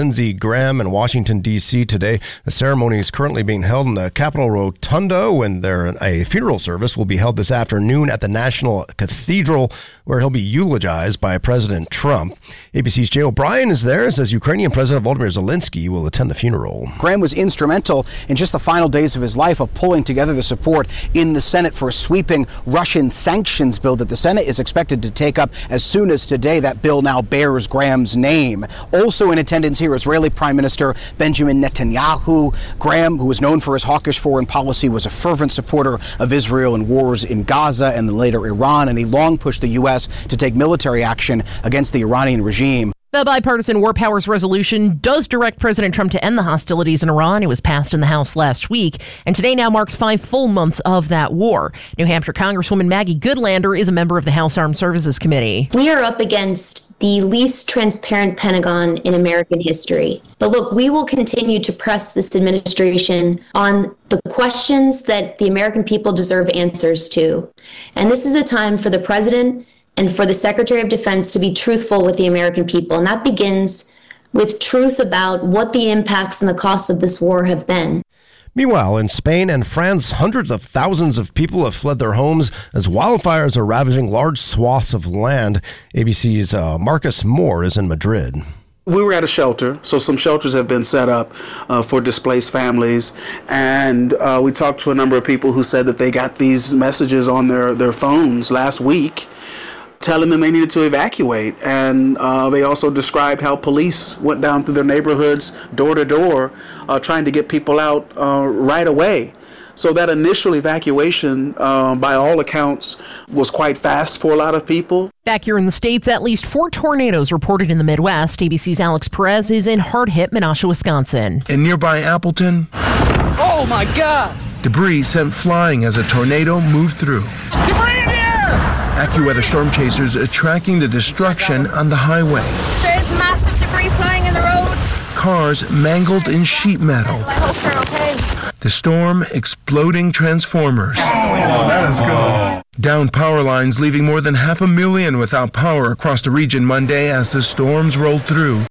Lindsey Graham in Washington, D.C. today. The ceremony is currently being held in the Capitol Rotunda, and a funeral service will be held this afternoon at the National Cathedral, where he'll be eulogized by President Trump. ABC's Jay O'Brien is there, says Ukrainian President Volodymyr Zelensky will attend the funeral. Graham was instrumental in just the final days of his life of pulling together the support in the Senate for a sweeping Russian sanctions bill that the Senate is expected to take up as soon as today. That bill now bears Graham's name. Also in attendance here, Israeli Prime Minister Benjamin Netanyahu. Graham, who was known for his hawkish foreign policy, was a fervent supporter of Israel in wars in Gaza and then later Iran, and he long pushed the U.S. to take military action against the Iranian regime. The bipartisan War Powers resolution does direct President Trump to end the hostilities in Iran. It was passed in the House last week, and today now marks 5 full months of that war. New Hampshire Congresswoman Maggie Goodlander is a member of the House Armed Services Committee. We are up against the least transparent Pentagon in American history. But look, we will continue to press this administration on the questions that the American people deserve answers to. And this is a time for the president and for the Secretary of Defense to be truthful with the American people. And that begins with truth about what the impacts and the costs of this war have been. Meanwhile, in Spain and France, hundreds of thousands of people have fled their homes as wildfires are ravaging large swaths of land. ABC's Marcus Moore is in Madrid. We were at a shelter, so some shelters have been set up for displaced families, and we talked to a number of people who said that they got these messages on their phones last week telling them they needed to evacuate. And they also described how police went down through their neighborhoods, door to door, trying to get people out right away. So that initial evacuation, by all accounts, was quite fast for a lot of people. Back here in the States, at least 4 tornadoes reported in the Midwest. ABC's Alex Perez is in hard-hit Menasha, Wisconsin. In nearby Appleton, oh my God! Debris sent flying as a tornado moved through. Debris in the air! AccuWeather storm chasers tracking the destruction on the highway. There's massive debris flying in the road. Cars mangled in sheet metal. I hope they're okay. The storm exploding transformers. Oh, that is good. Down power lines, leaving more than 500,000 without power across the region Monday as the storms rolled through.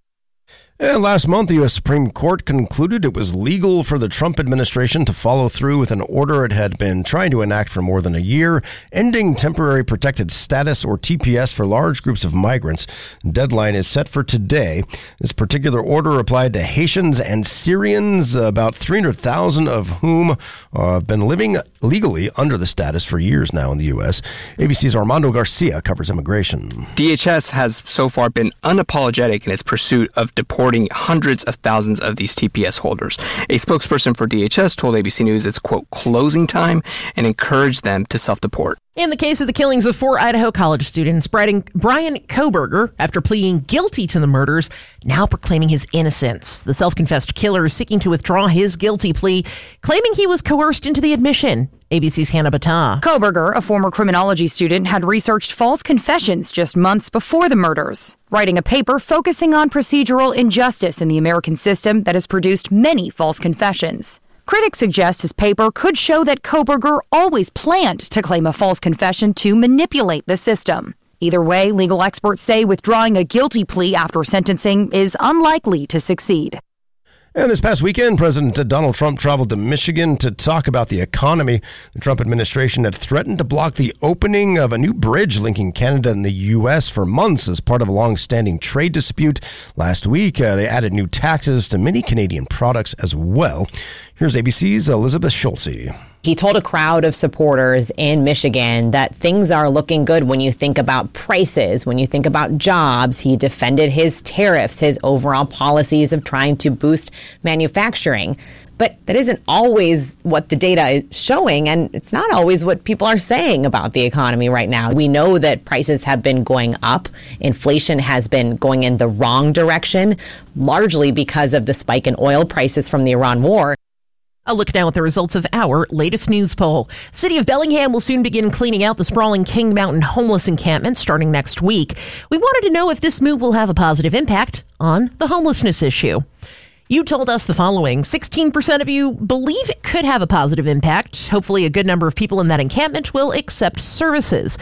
And last month, the U.S. Supreme Court concluded it was legal for the Trump administration to follow through with an order it had been trying to enact for more than a year, ending temporary protected status, or TPS, for large groups of migrants. The deadline is set for today. This particular order applied to Haitians and Syrians, about 300,000 of whom have been living legally under the status for years now in the U.S. ABC's Armando Garcia covers immigration. DHS has so far been unapologetic in its pursuit of deporting hundreds of thousands of these TPS holders. A spokesperson for DHS told ABC News it's, quote, closing time, and encouraged them to self-deport. In the case of the killings of 4 Idaho college students, Brian Kohberger, after pleading guilty to the murders, now proclaiming his innocence. The self-confessed killer is seeking to withdraw his guilty plea, claiming he was coerced into the admission. ABC's Hannah Battah. Kohberger, a former criminology student, had researched false confessions just months before the murders, writing a paper focusing on procedural injustice in the American system that has produced many false confessions. Critics suggest his paper could show that Kohberger always planned to claim a false confession to manipulate the system. Either way, legal experts say withdrawing a guilty plea after sentencing is unlikely to succeed. And this past weekend, President Donald Trump traveled to Michigan to talk about the economy. The Trump administration had threatened to block the opening of a new bridge linking Canada and the U.S. for months as part of a long-standing trade dispute. Last week, they added new taxes to many Canadian products as well. Here's ABC's Elizabeth Schulze. He told a crowd of supporters in Michigan that things are looking good when you think about prices, when you think about jobs. He defended his tariffs, his overall policies of trying to boost manufacturing. But that isn't always what the data is showing, and it's not always what people are saying about the economy right now. We know that prices have been going up. Inflation has been going in the wrong direction, largely because of the spike in oil prices from the Iran war. A look now at the results of our latest news poll. City of Bellingham will soon begin cleaning out the sprawling King Mountain homeless encampment starting next week. We wanted to know if this move will have a positive impact on the homelessness issue. You told us the following. 16% of you believe it could have a positive impact. Hopefully a good number of people in that encampment will accept services.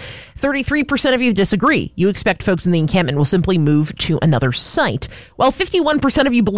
33% of you disagree. You expect folks in the encampment will simply move to another site. While 51% of you believe